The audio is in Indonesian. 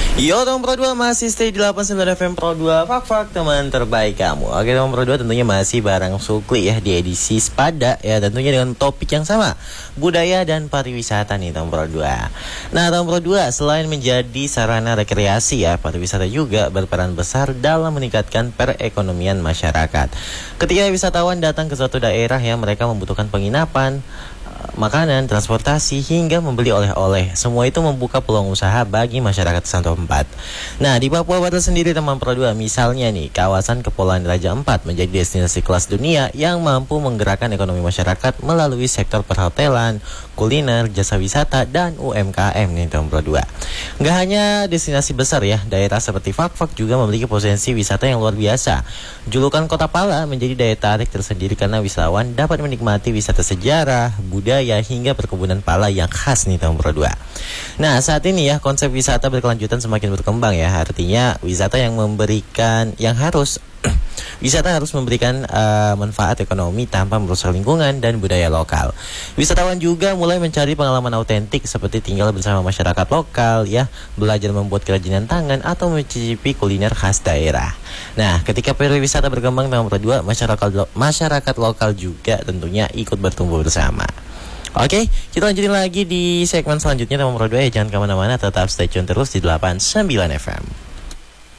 Yo teman Pro 2 masih stay di 89 FM Pro 2 Fak teman terbaik kamu. Oke teman Pro 2 tentunya masih bareng Sukli ya di edisi Sepada ya, tentunya dengan topik yang sama, budaya dan pariwisata nih teman Pro 2. Nah teman Pro 2, selain menjadi sarana rekreasi ya, pariwisata juga berperan besar dalam meningkatkan perekonomian masyarakat. Ketika wisatawan datang ke suatu daerah ya, mereka membutuhkan penginapan, makanan, transportasi, hingga membeli oleh-oleh. Semua itu membuka peluang usaha bagi masyarakat setempat. Nah, di Papua Barat sendiri teman Pro 2, misalnya nih, kawasan Kepulauan Raja Ampat menjadi destinasi kelas dunia yang mampu menggerakkan ekonomi masyarakat melalui sektor perhotelan, kuliner, jasa wisata, dan UMKM nih teman Pro 2. Nggak hanya destinasi besar ya, daerah seperti Fak juga memiliki potensi wisata yang luar biasa. Julukan Kota Pala menjadi daya tarik tersendiri karena wisatawan dapat menikmati wisata sejarah, budaya, hingga perkebunan pala yang khas nih teman Pro 2. Nah saat ini ya, konsep wisata berkelanjutan semakin berkembang ya. Artinya wisata harus memberikan manfaat ekonomi tanpa merusak lingkungan dan budaya lokal. Wisatawan juga mulai mencari pengalaman autentik seperti tinggal bersama masyarakat lokal ya, belajar membuat kerajinan tangan atau mencicipi kuliner khas daerah. Nah, ketika pariwisata berkembang teman Pro 2, masyarakat lokal juga tentunya ikut bertumbuh bersama. Oke, kita lanjutin lagi di segmen selanjutnya teman Pro 2 ya. Jangan kemana-mana, tetap stay tune terus di 89 FM.